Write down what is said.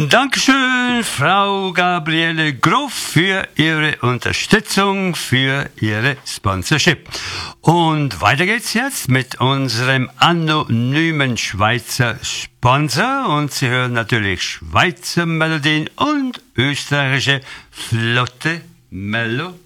Dankeschön, Frau Gabriele Groff, für Ihre Unterstützung, für Ihre Sponsorship. Und weiter geht's jetzt mit unserem anonymen Schweizer Sponsor. Und Sie hören natürlich Schweizer Melodien und österreichische flotte Melodien.